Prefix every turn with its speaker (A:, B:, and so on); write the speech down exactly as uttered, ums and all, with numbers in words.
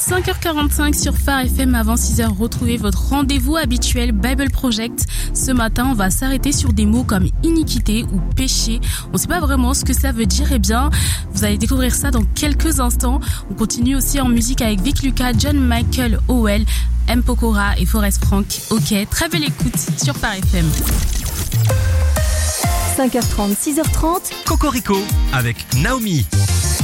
A: cinq heures quarante-cinq sur Phare F M. Avant six heures, retrouvez votre rendez-vous habituel Bible Project. Ce matin, on va s'arrêter sur des mots comme iniquité ou péché. On ne sait pas vraiment ce que ça veut dire. Eh bien, vous allez découvrir ça dans quelques instants. On continue aussi en musique avec Vic Lucas, John Michael Howell, M. Pokora et Forest Frank. Ok, très belle écoute sur Phare F M.
B: cinq heures trente, six heures trente.
C: Cocorico avec Naomi.